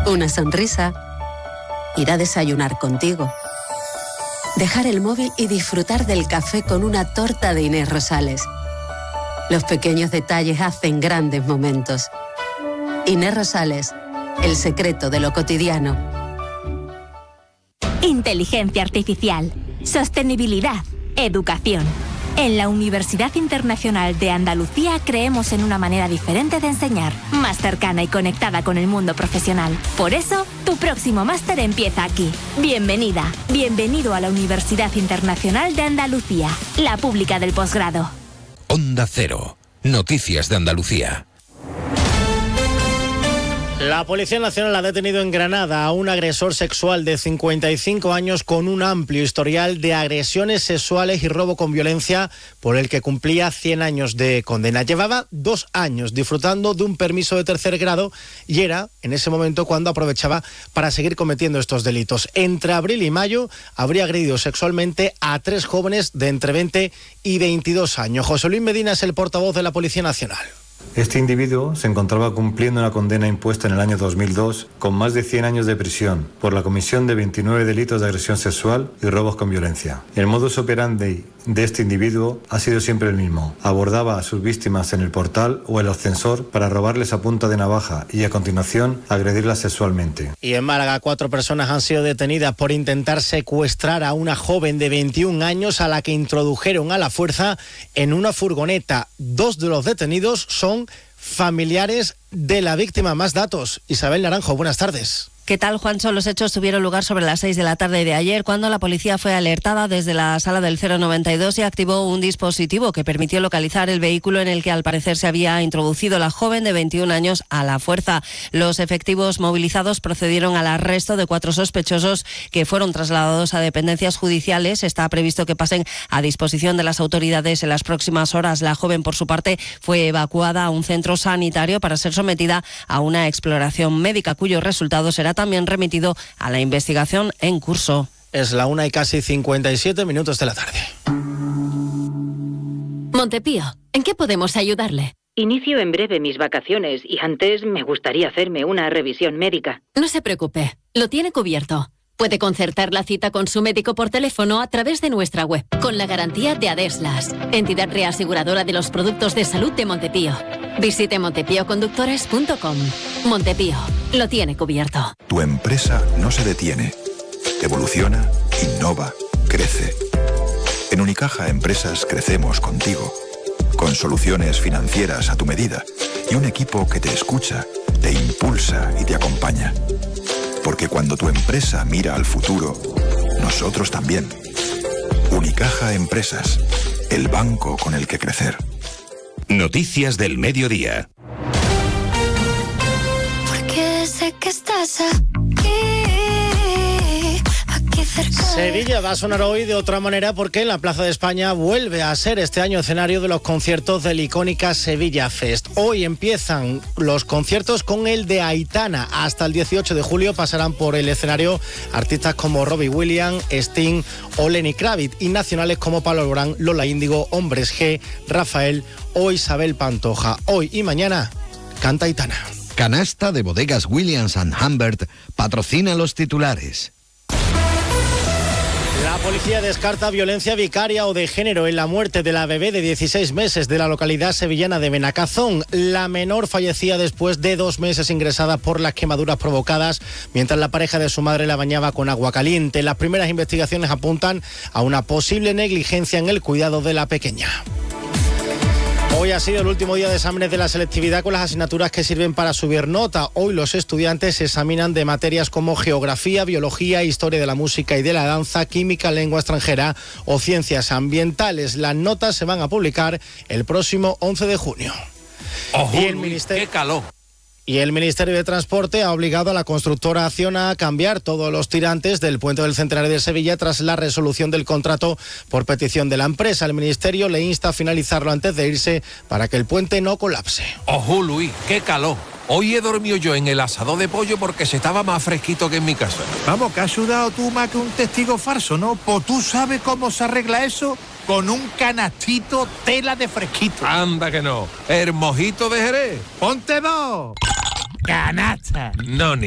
una sonrisa, ir a desayunar contigo, dejar el móvil y disfrutar del café con una torta de Inés Rosales. Los pequeños detalles hacen grandes momentos. Inés Rosales, el secreto de lo cotidiano. Inteligencia artificial, sostenibilidad, educación. En la Universidad Internacional de Andalucía creemos en una manera diferente de enseñar, más cercana y conectada con el mundo profesional. Por eso, tu próximo máster empieza aquí. Bienvenida, bienvenido a la Universidad Internacional de Andalucía, la pública del posgrado. Onda Cero, Noticias de Andalucía. La Policía Nacional ha detenido en Granada a un agresor sexual de 55 años con un amplio historial de agresiones sexuales y robo con violencia por el que cumplía 100 años de condena. Llevaba 2 años disfrutando de un permiso de tercer grado y era en ese momento cuando aprovechaba para seguir cometiendo estos delitos. Entre abril y mayo habría agredido sexualmente a 3 jóvenes de entre 20 y 22 años. José Luis Medina es el portavoz de la Policía Nacional. Este individuo se encontraba cumpliendo una condena impuesta en el año 2002 con más de 100 años de prisión por la comisión de 29 delitos de agresión sexual y robos con violencia. El modus operandi de este individuo ha sido siempre el mismo. Abordaba a sus víctimas en el portal o el ascensor para robarles a punta de navaja y a continuación agredirlas sexualmente. Y en Málaga 4 personas han sido detenidas por intentar secuestrar a una joven de 21 años a la que introdujeron a la fuerza en una furgoneta. 2 de los detenidos son familiares de la víctima. Más datos. Isabel Naranjo, buenas tardes. ¿Qué tal, Juancho? Los hechos tuvieron lugar sobre las 6 de la tarde de ayer, cuando la policía fue alertada desde la sala del 092 y activó un dispositivo que permitió localizar el vehículo en el que al parecer se había introducido la joven de 21 años a la fuerza. Los efectivos movilizados procedieron al arresto de 4 sospechosos que fueron trasladados a dependencias judiciales. Está previsto que pasen a disposición de las autoridades en las próximas horas. La joven, por su parte, fue evacuada a un centro sanitario para ser sometida a una exploración médica, cuyo resultado será también remitido a la investigación en curso. Es la 1:57 de la tarde. Montepío, ¿en qué podemos ayudarle? Inicio en breve mis vacaciones y antes me gustaría hacerme una revisión médica. No se preocupe, lo tiene cubierto. Puede concertar la cita con su médico por teléfono a través de nuestra web, con la garantía de Adeslas, entidad reaseguradora de los productos de salud de Montepío. Visite montepíoconductores.com. Montepío, lo tiene cubierto. Tu empresa no se detiene. Evoluciona, innova, crece. En Unicaja Empresas crecemos contigo, con soluciones financieras a tu medida y un equipo que te escucha, te impulsa y te acompaña. Porque cuando tu empresa mira al futuro, nosotros también. Unicaja Empresas, el banco con el que crecer. Noticias del mediodía. Porque sé que estás aquí cerca. Sevilla va a sonar hoy de otra manera porque la Plaza de España vuelve a ser este año escenario de los conciertos de la icónica Sevilla Fest. Hoy empiezan los conciertos con el de Aitana. Hasta el 18 de julio pasarán por el escenario artistas como Robbie Williams, Sting o Lenny Kravitz, y nacionales como Pablo Alborán, Lola Índigo, Hombres G, Rafael o Isabel Pantoja. Hoy y mañana canta Aitana. Canasta de Bodegas Williams & Humbert patrocina los titulares. La policía descarta violencia vicaria o de género en la muerte de la bebé de 16 meses de la localidad sevillana de Benacazón. La menor fallecía después de 2 meses ingresada por las quemaduras provocadas mientras la pareja de su madre la bañaba con agua caliente. Las primeras investigaciones apuntan a una posible negligencia en el cuidado de la pequeña. Hoy ha sido el último día de exámenes de la selectividad con las asignaturas que sirven para subir nota. Hoy los estudiantes se examinan de materias como geografía, biología, historia de la música y de la danza, química, lengua extranjera o ciencias ambientales. Las notas se van a publicar el próximo 11 de junio. ¡Ojo, Y el Luis, Ministerio... qué calor! Y el Ministerio de Transporte ha obligado a la constructora Acciona a cambiar todos los tirantes del puente del Centenario de Sevilla tras la resolución del contrato por petición de la empresa. El Ministerio le insta a finalizarlo antes de irse para que el puente no colapse. ¡Ojo, Luis, qué calor! Hoy he dormido yo en el asador de pollo porque se estaba más fresquito que en mi casa. Vamos, que has sudado tú más que un testigo falso, ¿no? Pues tú sabes cómo se arregla eso con un canastito tela de fresquito. Anda que no. El mojito de Jerez. ¡Ponte dos! ¡Canasta! No, ni